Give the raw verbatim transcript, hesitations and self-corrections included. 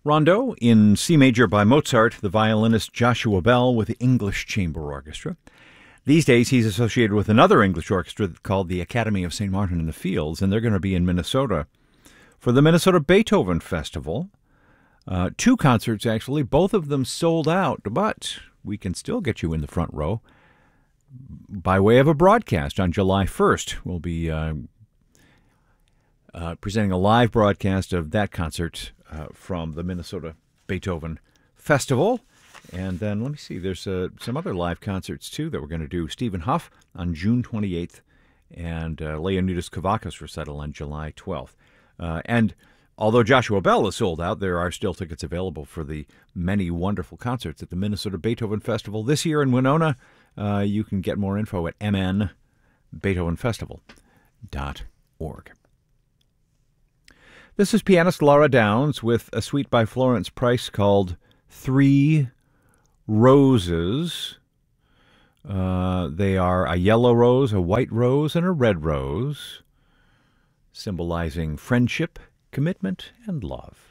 Rondo in C major by Mozart, the violinist Joshua Bell with the English Chamber Orchestra. These days, he's associated with another English orchestra called the Academy of Saint Martin in the Fields, and they're going to be in Minnesota for the Minnesota Beethoven Festival. Uh, two concerts, actually, both of them sold out, but we can still get you in the front row by way of a broadcast on July first. We'll be uh, uh, presenting a live broadcast of that concert uh, from the Minnesota Beethoven Festival. And then, let me see, there's uh, some other live concerts, too, that we're going to do. Stephen Huff on June twenty-eighth and uh, Leonidas Kavakis recital on July twelfth. Uh, and although Joshua Bell is sold out, there are still tickets available for the many wonderful concerts at the Minnesota Beethoven Festival this year in Winona. Uh, you can get more info at m n beethoven festival dot org. This is pianist Laura Downs with a suite by Florence Price called Three Roses. Uh, they are a yellow rose, a white rose, and a red rose, symbolizing friendship, commitment, and love.